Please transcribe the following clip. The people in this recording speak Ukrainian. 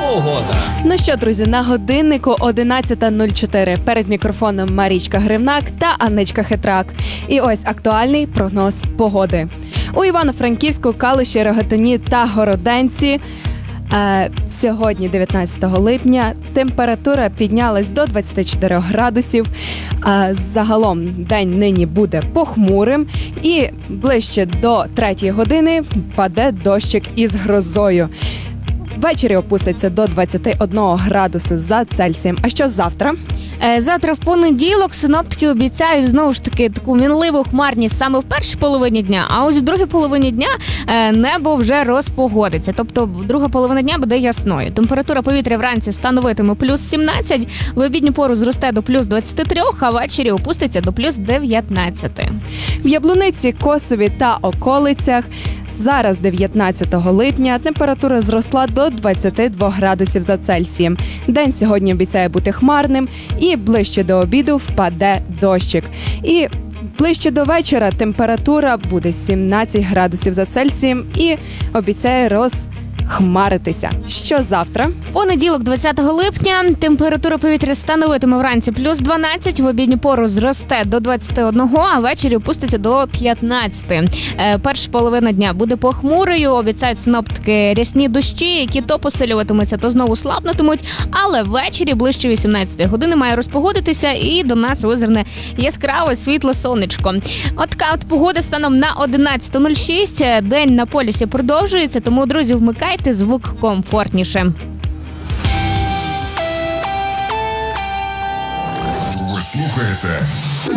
погода. Ну що, друзі, на годиннику 11:04. Перед мікрофоном Марічка Гривнак та Анничка Хитрак. І ось актуальний прогноз погоди. У Івано-Франківську, Калуші, Рогатині та Городенці сьогодні, 19 липня, температура піднялась до 24 градусів. Загалом день нині буде похмурим і ближче до 3 години паде дощик із грозою. Ввечері опуститься до 21 градусу за Цельсієм. А що завтра? Завтра в понеділок синоптики обіцяють знову ж таки таку мінливу хмарність саме в першій половині дня, а ось в другій половині дня небо вже розпогодиться. Тобто друга половина дня буде ясною. Температура повітря вранці становитиме плюс 17, в обідню пору зросте до плюс 23, а ввечері опуститься до плюс 19. В Яблуниці, Косові та околицях зараз, 19 липня, температура зросла до 22 градусів за Цельсієм. День сьогодні обіцяє бути хмарним і ближче до обіду впаде дощик. І ближче до вечора температура буде 17 градусів за Цельсієм і обіцяє розхмаритися. Що завтра? Понеділок, 20 липня, температура повітря становитиме вранці плюс 12, в обідню пору зросте до 21, а ввечері опуститься до 15. Перша половина дня буде похмурою, обіцяють синоптики рясні дощі, які то посилюватимуться, то знову слабнутимуть, але ввечері ближче 18 години має розпогодитися і до нас визирне яскраве світле сонечко. От така от погода станом на 11:06. День на полюсі продовжується, тому, друзі, вмикайте звук комфортніше. Ви слухаєте